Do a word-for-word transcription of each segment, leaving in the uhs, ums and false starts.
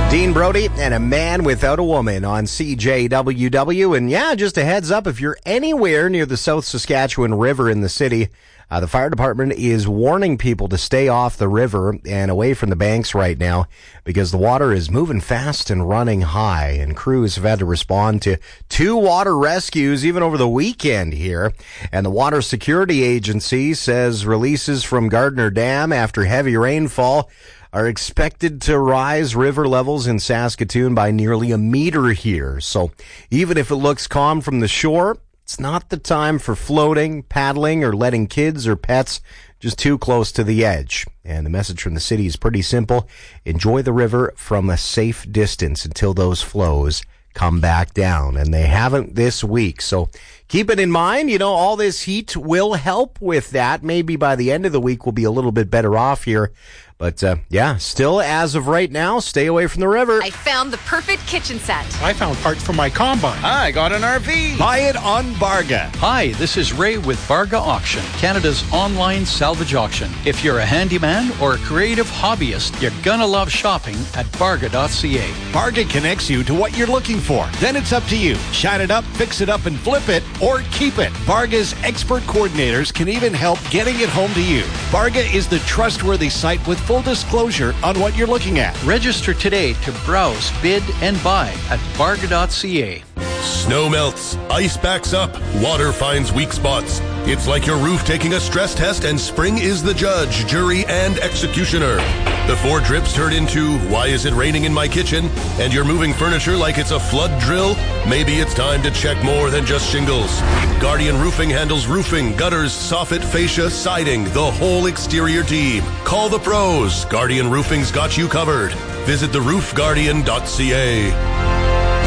Dean Brody and A Man Without a Woman on C J W W. And yeah, just a heads up, if you're anywhere near the South Saskatchewan River in the city, uh, the fire department is warning people to stay off the river and away from the banks right now because the water is moving fast and running high. And crews have had to respond to two water rescues even over the weekend here. And the Water Security Agency says releases from Gardner Dam after heavy rainfall are expected to rise river levels in Saskatoon by nearly a meter here. So even if it looks calm from the shore, it's not the time for floating, paddling, or letting kids or pets just too close to the edge. And the message from the city is pretty simple. Enjoy the river from a safe distance until those flows come back down. And they haven't this week. So keep it in mind. You know, all this heat will help with that. Maybe by the end of the week, we'll be a little bit better off here. But, uh, yeah, still, as of right now, stay away from the river. I found the perfect kitchen set. I found parts for my combine. I got an R V. Buy it on Barga. Hi, this is Ray with Barga Auction, Canada's online salvage auction. If you're a handyman or a creative hobbyist, you're gonna love shopping at barga dot c a. Barga connects you to what you're looking for. Then it's up to you. Shine it up, fix it up, and flip it, or keep it. Barga's expert coordinators can even help getting it home to you. Barga is the trustworthy site with full disclosure on what you're looking at. Register today to browse, bid, and buy at barga dot c a. Snow melts, ice backs up, water finds weak spots. It's like your roof taking a stress test and spring is the judge, jury, and executioner. The four drips turn into, why is it raining in my kitchen? And you're moving furniture like it's a flood drill? Maybe it's time to check more than just shingles. Guardian Roofing handles roofing, gutters, soffit, fascia, siding, the whole exterior team. Call the pros. Guardian Roofing's got you covered. Visit the roof guardian dot c a.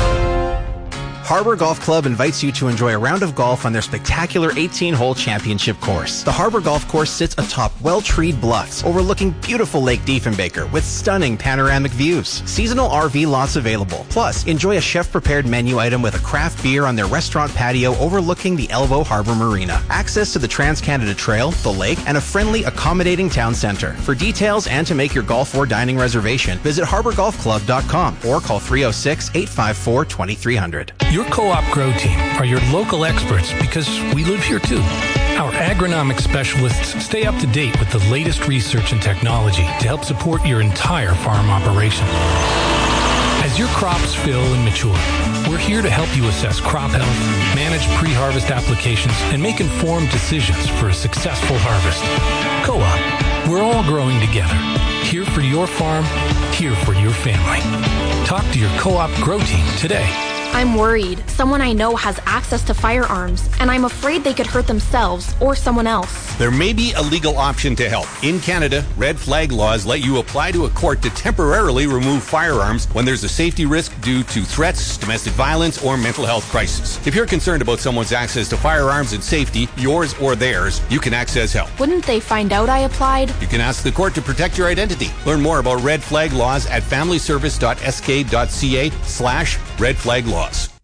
Harbor Golf Club invites you to enjoy a round of golf on their spectacular eighteen-hole championship course. The Harbor Golf Course sits atop well-treed bluffs overlooking beautiful Lake Diefenbaker with stunning panoramic views. Seasonal R V lots available. Plus, enjoy a chef-prepared menu item with a craft beer on their restaurant patio overlooking the Elvo Harbor Marina. Access to the Trans-Canada Trail, the lake, and a friendly, accommodating town center. For details and to make your golf or dining reservation, visit harbor golf club dot com or call three oh six, eight five four, two three zero zero. Your Co-op Grow Team are your local experts because we live here too. Our agronomic specialists stay up to date with the latest research and technology to help support your entire farm operation. As your crops fill and mature, we're here to help you assess crop health, manage pre-harvest applications, and make informed decisions for a successful harvest. Co-op, we're all growing together. Here for your farm, here for your family. Talk to your Co-op Grow Team today. I'm worried. Someone I know has access to firearms, and I'm afraid they could hurt themselves or someone else. There may be a legal option to help. In Canada, red flag laws let you apply to a court to temporarily remove firearms when there's a safety risk due to threats, domestic violence, or mental health crisis. If you're concerned about someone's access to firearms and safety, yours or theirs, you can access help. Wouldn't they find out I applied? You can ask the court to protect your identity. Learn more about red flag laws at family service dot s k dot c a slash red flag laws.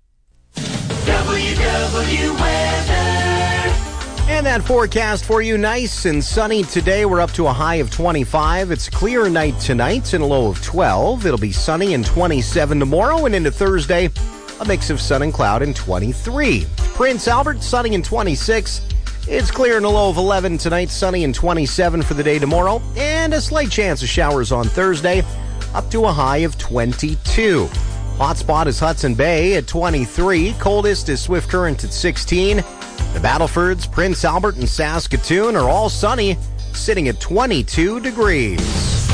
W W Weather. And that forecast for you, nice and sunny today. We're up to a high of twenty-five. It's a clear night tonight and a low of twelve. It'll be sunny and twenty-seven tomorrow, and into Thursday, a mix of sun and cloud and twenty-three. Prince Albert, sunny and twenty-six. It's clear and a low of eleven tonight, sunny and twenty-seven for the day tomorrow, and a slight chance of showers on Thursday, up to a high of twenty-two. Hotspot is Hudson Bay at twenty-three. Coldest is Swift Current at sixteen. The Battlefords, Prince Albert, and Saskatoon are all sunny, sitting at twenty-two degrees.